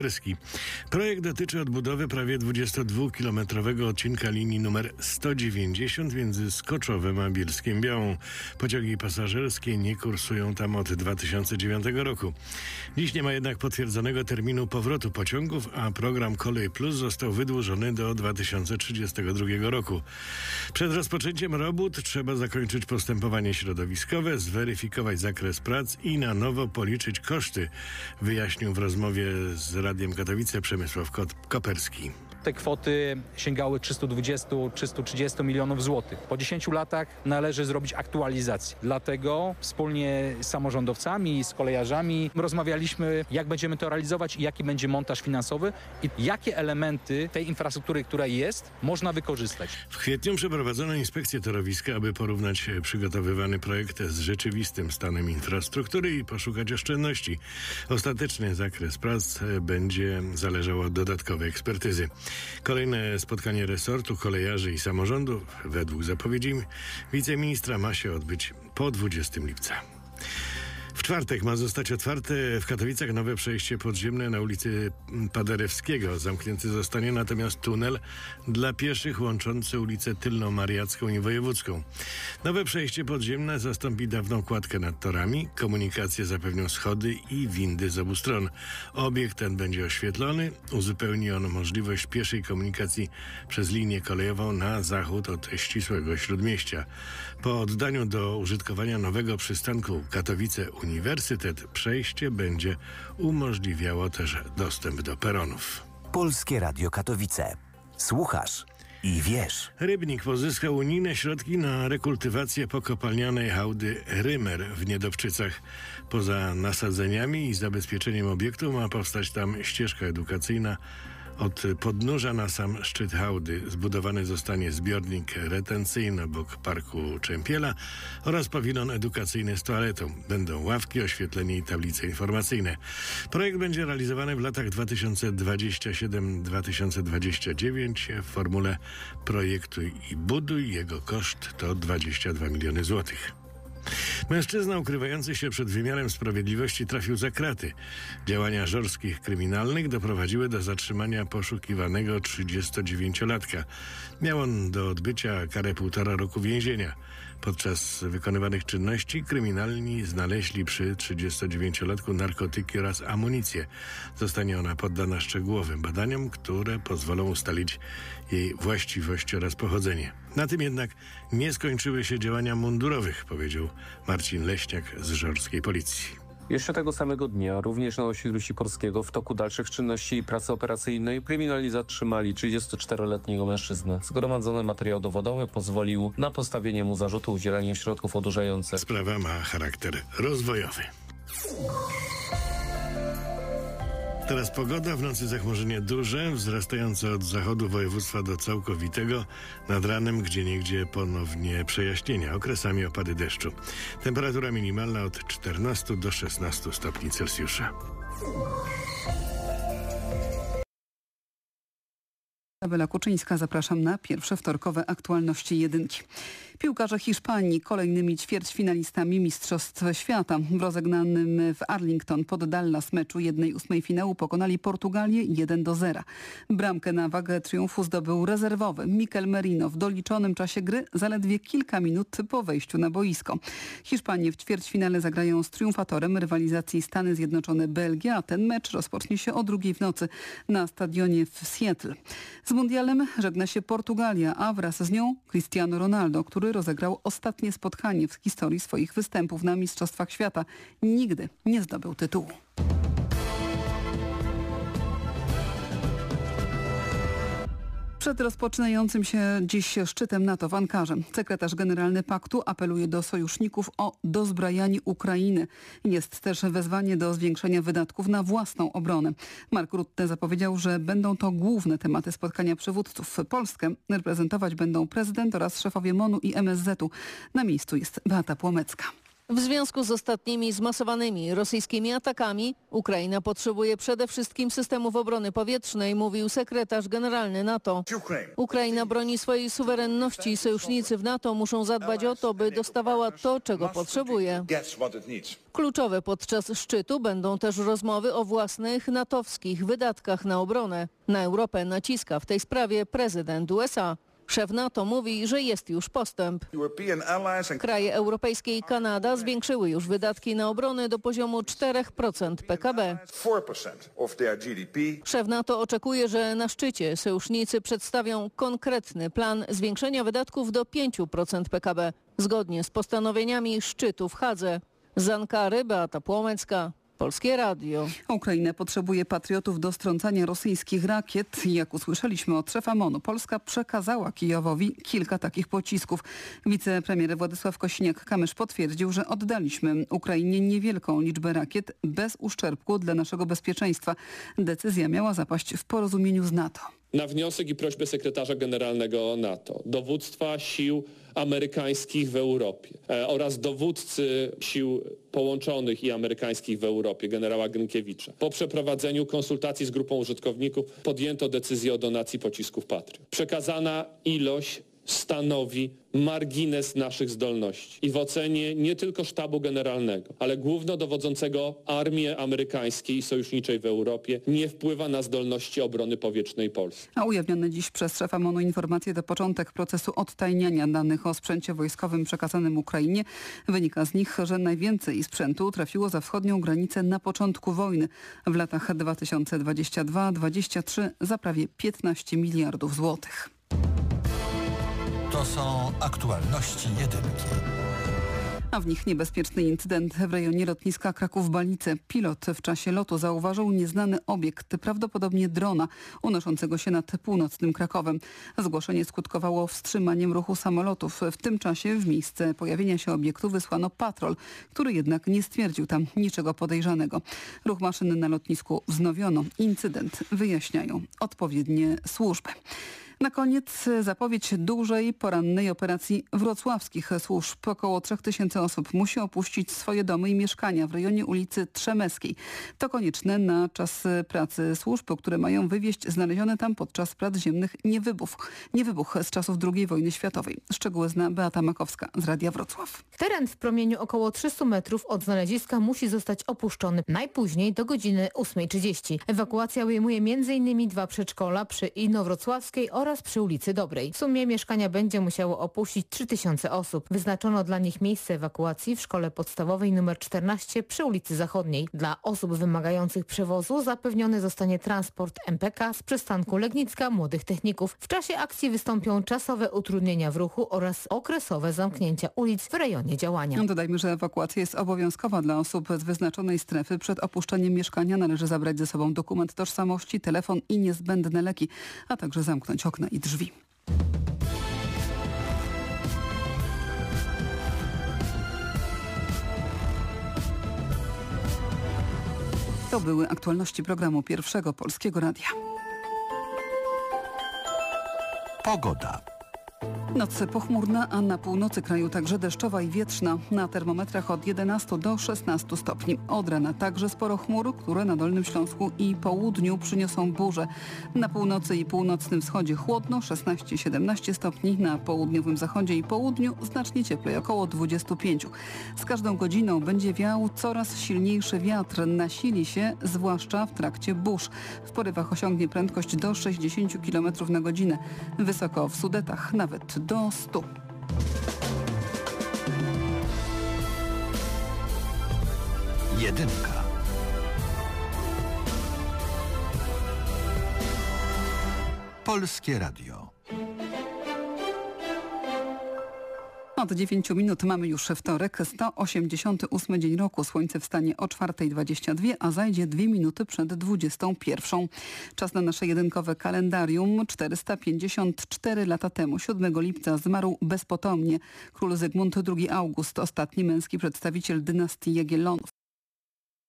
Projekt dotyczy odbudowy prawie 22-kilometrowego odcinka linii numer 190 między Skoczowem a Bielskiem-Białą. Pociągi pasażerskie nie kursują tam od 2009 roku. Dziś nie ma jednak potwierdzonego terminu powrotu pociągów, a program Kolej Plus został wydłużony do 2032 roku. Przed rozpoczęciem robót trzeba zakończyć postępowanie środowiskowe, zweryfikować zakres prac i na nowo policzyć koszty, wyjaśnił w rozmowie z Radiem Katowice Przemysław Koperski. Te kwoty sięgały 320-330 milionów złotych. Po 10 latach należy zrobić aktualizację. Dlatego wspólnie z samorządowcami, z kolejarzami rozmawialiśmy, jak będziemy to realizować i jaki będzie montaż finansowy i jakie elementy tej infrastruktury, która jest, można wykorzystać. W kwietniu przeprowadzono inspekcję torowiska, aby porównać przygotowywany projekt z rzeczywistym stanem infrastruktury i poszukać oszczędności. Ostateczny zakres prac będzie zależał od dodatkowej ekspertyzy. Kolejne spotkanie resortu, kolejarzy i samorządów, według zapowiedzi wiceministra, ma się odbyć po 20 lipca. W czwartek ma zostać otwarte w Katowicach nowe przejście podziemne na ulicy Paderewskiego. Zamknięty zostanie natomiast tunel dla pieszych łączący ulicę Tylną-Mariacką i Wojewódzką. Nowe przejście podziemne zastąpi dawną kładkę nad torami. Komunikację zapewnią schody i windy z obu stron. Obiekt ten będzie oświetlony. Uzupełni on możliwość pieszej komunikacji przez linię kolejową na zachód od ścisłego Śródmieścia. Po oddaniu do użytkowania nowego przystanku Katowice Uniwersytet przejście będzie umożliwiało też dostęp do peronów. Polskie Radio Katowice. Słuchasz i wiesz. Rybnik pozyskał unijne środki na rekultywację pokopalnianej hałdy Rymer w Niedobczycach. Poza nasadzeniami i zabezpieczeniem obiektu ma powstać tam ścieżka edukacyjna. Od podnóża na sam szczyt hałdy zbudowany zostanie zbiornik retencyjny obok Parku Czempiela oraz pawilon edukacyjny z toaletą. Będą ławki, oświetlenie i tablice informacyjne. Projekt będzie realizowany w latach 2027-2029 w formule projektuj i buduj. Jego koszt to 22 miliony złotych. Mężczyzna ukrywający się przed wymiarem sprawiedliwości trafił za kraty. Działania żorskich kryminalnych doprowadziły do zatrzymania poszukiwanego 39-latka. Miał on do odbycia karę 1,5 roku więzienia. Podczas wykonywanych czynności kryminalni znaleźli przy 39-latku narkotyki oraz amunicję. Zostanie ona poddana szczegółowym badaniom, które pozwolą ustalić jej właściwość oraz pochodzenie. Na tym jednak nie skończyły się działania mundurowych, powiedział Marcin Leśniak z żorskiej policji. Jeszcze tego samego dnia, również na osiedlu Sikorskiego, w toku dalszych czynności i pracy operacyjnej kryminalni zatrzymali 34-letniego mężczyznę. Zgromadzony materiał dowodowy pozwolił na postawienie mu zarzutu udzielania środków odurzających. Sprawa ma charakter rozwojowy. Teraz pogoda, w nocy zachmurzenie duże, wzrastające od zachodu województwa do całkowitego, nad ranem gdzieniegdzie ponownie przejaśnienia, okresami opady deszczu. Temperatura minimalna od 14 do 16 stopni Celsjusza. Izabela Kuczyńska, zapraszam na pierwsze wtorkowe aktualności jedynki. Piłkarze Hiszpanii kolejnymi ćwierćfinalistami Mistrzostw Świata. W rozegranym w Arlington pod Dallas meczu 1/8 finału pokonali Portugalię 1-0. Bramkę na wagę triumfu zdobył rezerwowy Mikel Merino w doliczonym czasie gry zaledwie kilka minut po wejściu na boisko. Hiszpanie w ćwierćfinale zagrają z triumfatorem rywalizacji Stany Zjednoczone-Belgia, a ten mecz rozpocznie się o 2:00 w nocy na stadionie w Seattle. Z mundialem żegna się Portugalia, a wraz z nią Cristiano Ronaldo, który rozegrał ostatnie spotkanie w historii swoich występów na Mistrzostwach Świata. Nigdy nie zdobył tytułu. Przed rozpoczynającym się dziś szczytem NATO w Ankarze sekretarz generalny paktu apeluje do sojuszników o dozbrajanie Ukrainy. Jest też wezwanie do zwiększenia wydatków na własną obronę. Mark Rutte zapowiedział, że będą to główne tematy spotkania przywódców. Polskę reprezentować będą prezydent oraz szefowie MON-u i MSZ-u. Na miejscu jest Beata Płomecka. W związku z ostatnimi zmasowanymi rosyjskimi atakami Ukraina potrzebuje przede wszystkim systemów obrony powietrznej, mówił sekretarz generalny NATO. Ukraina broni swojej suwerenności i sojusznicy w NATO muszą zadbać o to, by dostawała to, czego potrzebuje. Kluczowe podczas szczytu będą też rozmowy o własnych natowskich wydatkach na obronę. Na Europę naciska w tej sprawie prezydent USA. Szef NATO mówi, że jest już postęp. Kraje europejskie i Kanada zwiększyły już wydatki na obronę do poziomu 4% PKB. Szef NATO oczekuje, że na szczycie sojusznicy przedstawią konkretny plan zwiększenia wydatków do 5% PKB, zgodnie z postanowieniami szczytu w Hadze. Z Ankary Beata Płomecka. Polskie Radio. Ukraina potrzebuje patriotów do strącania rosyjskich rakiet. Jak usłyszeliśmy od szefa MON-u, Polska przekazała Kijowowi kilka takich pocisków. Wicepremier Władysław Kosiniak-Kamysz potwierdził, że oddaliśmy Ukrainie niewielką liczbę rakiet bez uszczerbku dla naszego bezpieczeństwa. Decyzja miała zapaść w porozumieniu z NATO. Na wniosek i prośbę sekretarza generalnego NATO, dowództwa sił amerykańskich w Europie oraz dowódcy sił połączonych i amerykańskich w Europie, generała Grynkiewicza. Po przeprowadzeniu konsultacji z grupą użytkowników podjęto decyzję o donacji pocisków Patriot. Przekazana ilość stanowi margines naszych zdolności i w ocenie nie tylko sztabu generalnego, ale głównodowodzącego armii amerykańskiej i sojuszniczej w Europie nie wpływa na zdolności obrony powietrznej Polski. A ujawnione dziś przez szefa MON-u informacje to początek procesu odtajniania danych o sprzęcie wojskowym przekazanym Ukrainie. Wynika z nich, że najwięcej sprzętu trafiło za wschodnią granicę na początku wojny. W latach 2022-2023 za prawie 15 miliardów złotych. To są aktualności jedynki. A w nich niebezpieczny incydent w rejonie lotniska Kraków-Balice. Pilot w czasie lotu zauważył nieznany obiekt, prawdopodobnie drona, unoszącego się nad północnym Krakowem. Zgłoszenie skutkowało wstrzymaniem ruchu samolotów. W tym czasie w miejsce pojawienia się obiektu wysłano patrol, który jednak nie stwierdził tam niczego podejrzanego. Ruch maszyny na lotnisku wznowiono. Incydent wyjaśniają odpowiednie służby. Na koniec zapowiedź dużej porannej operacji wrocławskich służb. Około 3000 osób musi opuścić swoje domy i mieszkania w rejonie ulicy Trzemeskiej. To konieczne na czas pracy służb, które mają wywieźć znaleziony tam podczas prac ziemnych niewybuch z czasów II wojny światowej. Szczegóły zna Beata Makowska z Radia Wrocław. Teren w promieniu około 300 metrów od znaleziska musi zostać opuszczony najpóźniej do godziny 8:30. Ewakuacja obejmuje m.in. 2 przedszkola przy Inowrocławskiej oraz przy ulicy Dobrej. W sumie mieszkania będzie musiało opuścić 3000 osób. Wyznaczono dla nich miejsce ewakuacji w szkole podstawowej nr 14 przy ulicy Zachodniej. Dla osób wymagających przewozu zapewniony zostanie transport MPK z przystanku Legnicka Młodych Techników. W czasie akcji wystąpią czasowe utrudnienia w ruchu oraz okresowe zamknięcia ulic w rejonie działania. Dodajmy, że ewakuacja jest obowiązkowa dla osób z wyznaczonej strefy. Przed opuszczeniem mieszkania należy zabrać ze sobą dokument tożsamości, telefon i niezbędne leki, a także zamknąć okna i drzwi. To były aktualności programu Pierwszego Polskiego Radia. Pogoda. Noc pochmurna, a na północy kraju także deszczowa i wietrzna. Na termometrach od 11 do 16 stopni. Od rana także sporo chmur, które na Dolnym Śląsku i południu przyniosą burze. Na północy i północnym wschodzie chłodno, 16-17 stopni. Na południowym zachodzie i południu znacznie cieplej, około 25. Z każdą godziną będzie wiał coraz silniejszy wiatr. Nasili się zwłaszcza w trakcie burz. W porywach osiągnie prędkość do 60 km na godzinę. Wysoko w Sudetach nawet do 100. Jedynka. Polskie Radio. Od 9 minut mamy już wtorek, 188 dzień roku. Słońce wstanie o 4:22, a zajdzie 2 minuty przed 21. Czas na nasze jedynkowe kalendarium. 454 lata temu, 7 lipca, zmarł bezpotomnie król Zygmunt II August, ostatni męski przedstawiciel dynastii Jagiellonów.